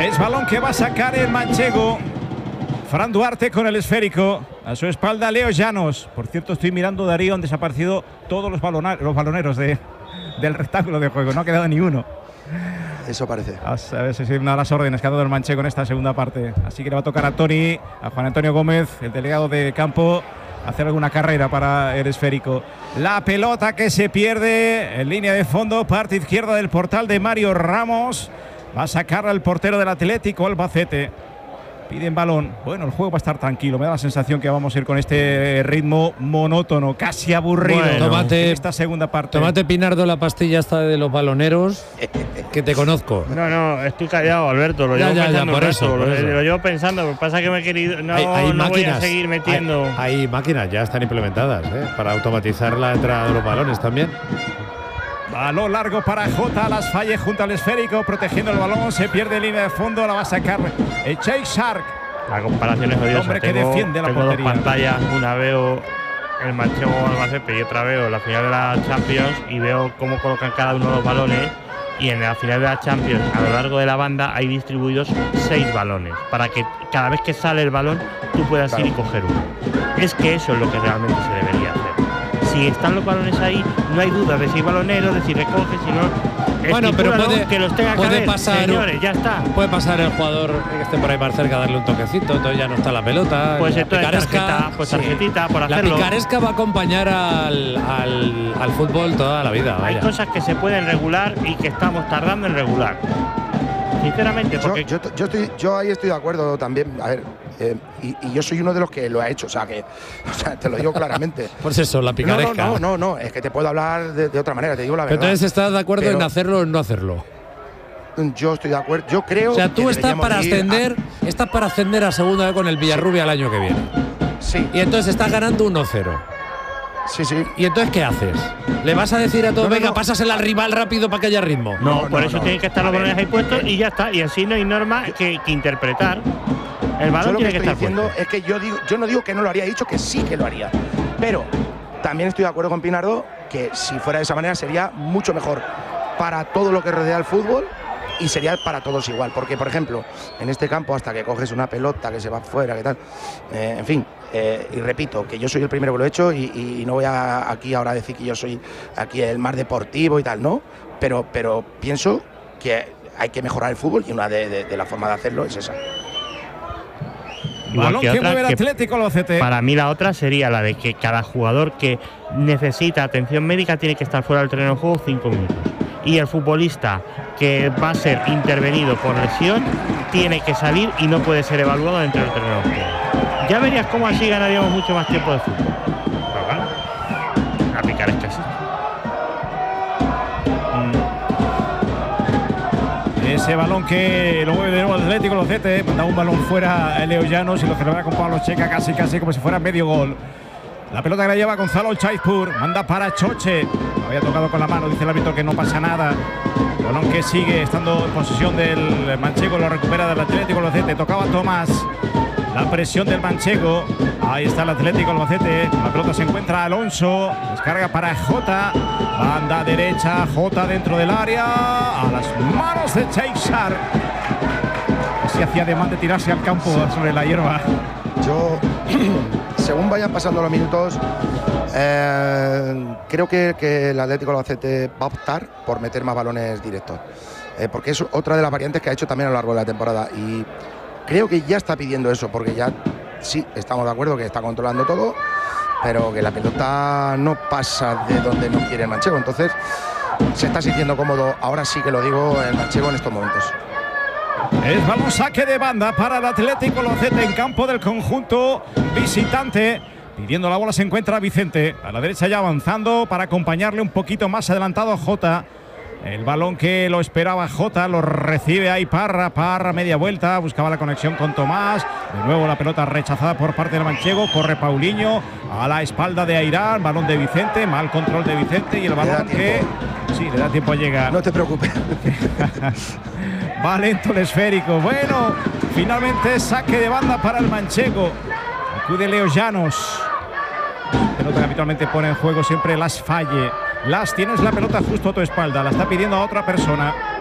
Es balón que va a sacar el manchego. Fran Duarte con el esférico. A su espalda Leo Llanos. Por cierto, estoy mirando, Darío, han desaparecido todos los baloneros del rectángulo de juego. No ha quedado ni uno. Eso parece. A ver si una de las órdenes que ha dado el manchego en esta segunda parte. Así que le va a tocar a Tony, a Juan Antonio Gómez, el delegado de campo, hacer alguna carrera para el esférico. La pelota que se pierde en línea de fondo, parte izquierda del portal de Mario Ramos. Va a sacar al portero del Atlético Albacete. Piden balón. Bueno, el juego va a estar tranquilo. Me da la sensación que vamos a ir con este ritmo monótono, casi aburrido. Bueno, tómate, en esta segunda parte. Tómate, Pinardo, la pastilla esta de los baloneros, que te conozco. No, estoy callado, Alberto. Lo llevo pensando por eso. Lo llevo pensando. Lo que pasa es que me he querido. No voy a seguir metiendo. Hay máquinas, ya están implementadas, para automatizar la entrada de los balones también. Balón largo para Jota, Las Falle junto al esférico, protegiendo el balón, se pierde en línea de fondo, la va a sacar Chase Shark. La comparación es odiosa. El hombre que defiende la portería. Tengo dos pantallas, una veo el manchego Albacete y otra veo la final de la Champions y veo cómo colocan cada uno de los balones. Y en la final de la Champions, a lo largo de la banda, hay distribuidos 6 balones para que cada vez que sale el balón tú puedas ir y coger uno. Es que eso es lo que realmente se debería hacer. Si están los balones ahí, no hay duda de si hay baloneros, de si recoge, si no. Bueno, pero que los tenga que haber, pasar, señores, ya está. Puede pasar el jugador que esté por ahí más cerca, darle un toquecito, entonces ya no está la pelota. Pues entonces tarjetita por hacerlo. La picaresca va a acompañar al fútbol toda la vida. Hay cosas que se pueden regular y que estamos tardando en regular. Sinceramente, porque yo ahí estoy de acuerdo también. A ver, y yo soy uno de los que lo ha hecho, o sea, te lo digo claramente. Pues eso, la picaresca. No, es que te puedo hablar de otra manera, te digo la verdad. Entonces, ¿estás de acuerdo en hacerlo o en no hacerlo? Yo estoy de acuerdo, yo creo. O sea, tú estás para ascender, a segunda vez con el Villarrubia el año que viene. Sí. Y entonces estás ganando 1-0. Sí. ¿Y entonces qué haces? ¿Le vas a decir a todos, venga, pásasela al rival rápido para que haya ritmo? No, por eso tienen que estar los balones ahí puestos y ya está. Y así no hay norma que interpretar. El balón tiene que estar diciendo puesto. Es que yo no digo que no lo haría, he dicho que sí que lo haría. Pero también estoy de acuerdo con Pinardo que si fuera de esa manera sería mucho mejor para todo lo que rodea el fútbol y sería para todos igual. Porque, por ejemplo, en este campo, hasta que coges una pelota que se va afuera, que tal, en fin. Y repito, que yo soy el primero que lo he hecho y no voy aquí ahora a decir que yo soy aquí el más deportivo y tal, ¿no? Pero pienso que hay que mejorar el fútbol y una de las formas de hacerlo es esa. Balón que mueve el Atlético Albacete. Para mí la otra sería la de que cada jugador que necesita atención médica tiene que estar fuera del terreno de juego 5 minutos. Y el futbolista que va a ser intervenido por lesión tiene que salir y no puede ser evaluado dentro del terreno de juego. Ya verías cómo así ganaríamos mucho más tiempo de fútbol. Pero claro, la picaresca existe. Ese balón que lo mueve de nuevo el Atlético Albacete, manda un balón fuera a Leo Llanos y lo celebra con Pablo Checa casi como si fuera medio gol. La pelota que la lleva Gonzalo Chaizpur, manda para Choche. Había tocado con la mano, dice el árbitro que no pasa nada. Balón que sigue estando en posesión del manchego, lo recupera del Atlético Albacete. Tocaba Tomás. La presión del manchego. Ahí está el Atlético Albacete. La pelota se encuentra Alonso. Descarga para Jota. Banda derecha. Jota dentro del área. A las manos de Cheixar. Así hacía además de tirarse al campo sobre la hierba. Yo, según vayan pasando los minutos, creo que el Atlético Albacete va a optar por meter más balones directos. Porque es otra de las variantes que ha hecho también a lo largo de la temporada. Y creo que ya está pidiendo eso, porque ya sí, estamos de acuerdo que está controlando todo, pero que la pelota no pasa de donde no quiere el manchego. Entonces, se está sintiendo cómodo, ahora sí que lo digo, el manchego en estos momentos. Es balón saque de banda para el Atlético Albacete en campo del conjunto visitante. Pidiendo la bola se encuentra Vicente. A la derecha ya avanzando para acompañarle un poquito más adelantado a Jota. El balón que lo esperaba Jota, lo recibe ahí Parra media vuelta, buscaba la conexión con Tomás, de nuevo la pelota rechazada por parte del manchego, corre Paulinho a la espalda de Airán, balón de Vicente, mal control de Vicente y el balón que sí, le da tiempo a llegar. No te preocupes. Va lento el esférico, bueno, finalmente saque de banda para el manchego, acude Leo Llanos, pelota que habitualmente pone en juego siempre Las Falle. Las tienes la pelota justo a tu espalda, la está pidiendo a otra persona.